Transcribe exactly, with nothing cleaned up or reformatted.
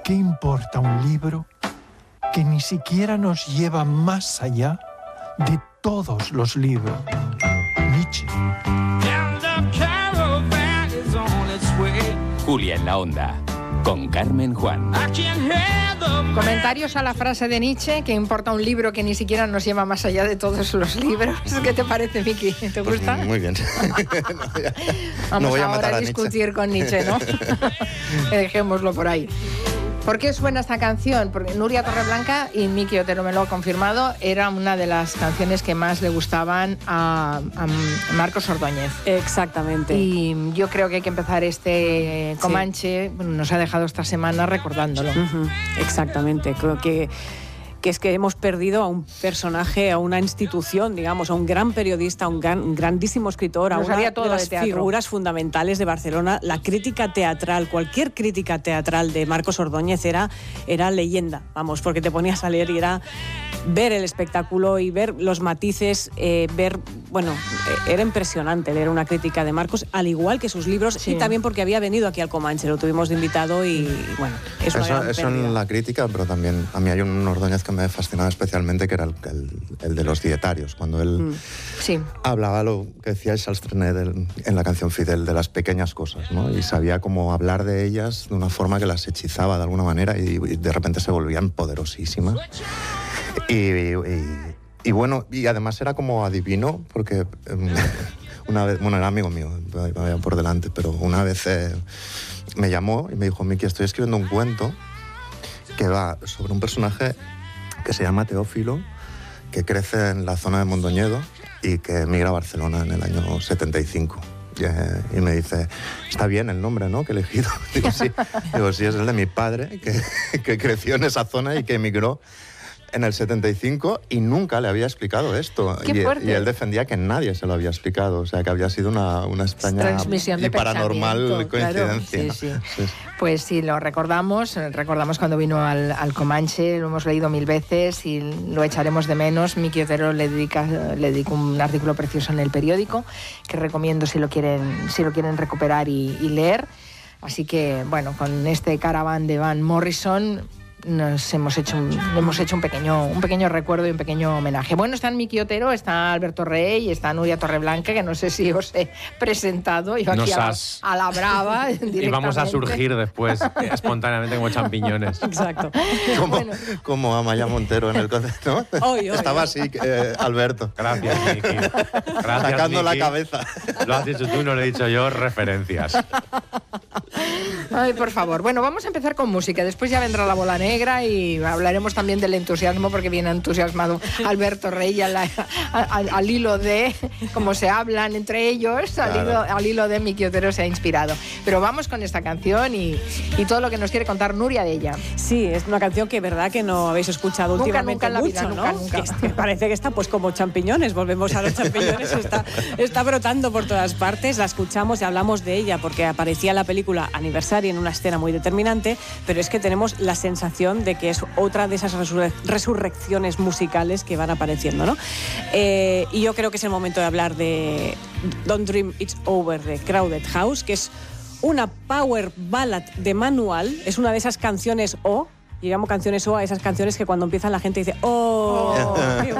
¿qué importa un libro que ni siquiera nos lleva más allá de todos los libros? Nietzsche. Julia en la Onda, con Carmen Juan. Comentarios a la frase de Nietzsche, que importa un libro que ni siquiera nos lleva más allá de todos los libros. ¿Qué te parece, Miki? ¿Te pues gusta? Muy bien. no, ya, Vamos no voy a, ahora matar a a discutir Nietzsche. con Nietzsche, ¿no? Dejémoslo por ahí. ¿Por qué suena esta canción? Porque Nuria Torreblanca, y Miki Otero me lo ha confirmado, era una de las canciones que más le gustaban a, a Marcos Ordóñez. Exactamente. Y yo creo que hay que empezar este Comanche, sí. Nos ha dejado esta semana recordándolo. Uh-huh. Exactamente, creo que... que es que hemos perdido a un personaje, a una institución, digamos, a un gran periodista, a un, gran, un grandísimo escritor, a Nos una haría de todo las de figuras fundamentales de Barcelona. La crítica teatral, cualquier crítica teatral de Marcos Ordóñez era, era leyenda, vamos, porque te ponías a leer y era ver el espectáculo y ver los matices, eh, ver, bueno, eh, era impresionante leer una crítica de Marcos, al igual que sus libros, sí. Y también porque había venido aquí al Comanche, lo tuvimos de invitado y, bueno, es una Eso, gran eso pérdida. en la crítica, pero también a mí hay un Ordóñez que me fascinaba especialmente, que era el, el, el de los dietarios, cuando él mm. sí. hablaba lo que decía Charles Trenet en la canción Fidel, de las pequeñas cosas, ¿no? Y sabía cómo hablar de ellas de una forma que las hechizaba de alguna manera y, y de repente se volvían poderosísimas. Y, y, y bueno, y además era como adivino, porque um, una vez, bueno, era amigo mío, me vaya por delante, pero una vez eh, me llamó y me dijo: Miki, estoy escribiendo un cuento que va sobre un personaje que se llama Teófilo, que crece en la zona de Mondoñedo y que emigra a Barcelona en el año setenta y cinco. Y, eh, y me dice: está bien el nombre, ¿no?, que he elegido. Digo, sí. Digo, sí, es el de mi padre, que, que creció en esa zona y que emigró en el setenta y cinco y nunca le había explicado esto. ¡Qué y, fuerte! Y él defendía que nadie se lo había explicado, o sea, que había sido una, una extraña transmisión de y paranormal coincidencia. Claro, sí, ¿no? sí. Sí. Pues sí, lo recordamos, recordamos cuando vino al, al Comanche, lo hemos leído mil veces y lo echaremos de menos. Miki Otero le dedica, le dedica un artículo precioso en el periódico, que recomiendo si lo quieren, si lo quieren recuperar y, y leer. Así que, bueno, con este Caravan de Van Morrison nos hemos hecho un, hemos hecho un pequeño un pequeño recuerdo y un pequeño homenaje. Bueno, están Miki Otero, está Alberto Rey, está Nuria Torreblanca, que no sé si os he presentado, yo aquí a, has... a la brava y vamos a surgir después espontáneamente como champiñones. Exacto. Como, bueno. como Amaya Montero en el concierto, ¿no? Hoy, hoy, estaba hoy. así, eh, Alberto. Gracias, Miki. Gracias, Sacando Miki. la cabeza. Lo has dicho tú, no lo he dicho yo, referencias. Ay, por favor. Bueno, vamos a empezar con música. Después ya vendrá la bola negra y hablaremos también del entusiasmo, porque viene entusiasmado Alberto Rey al, al, al hilo de cómo se hablan entre ellos, al, claro. hilo, al hilo de Miki Otero se ha inspirado. Pero vamos con esta canción y, y todo lo que nos quiere contar Nuria de ella. Sí, es una canción que verdad que no habéis escuchado nunca, últimamente nunca en la mucho, vida, ¿no? Nunca, nunca. Que, que parece que está pues como champiñones, volvemos a los champiñones, está, está brotando por todas partes, la escuchamos y hablamos de ella porque aparecía en la película Aniversario en una escena muy determinante, pero es que tenemos la sensación de que es otra de esas resurre- resurrecciones musicales que van apareciendo, ¿no? Eh, y yo creo que es el momento de hablar de Don't Dream It's Over de Crowded House, que es una power ballad de manual, es una de esas canciones O, y llamo canciones O a esas canciones que cuando empiezan la gente dice ¡oh!